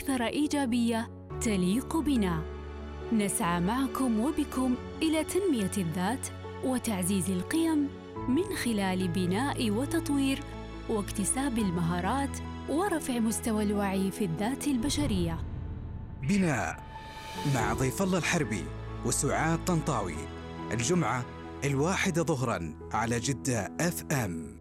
أكثر إيجابية تليق بنا. نسعى معكم وبكم إلى تنمية الذات وتعزيز القيم من خلال بناء وتطوير واكتساب المهارات ورفع مستوى الوعي في الذات البشرية. بناء مع ضيف الله الحربي وسعاد طنطاوي، الجمعة 1 ظهراً على جدة FM.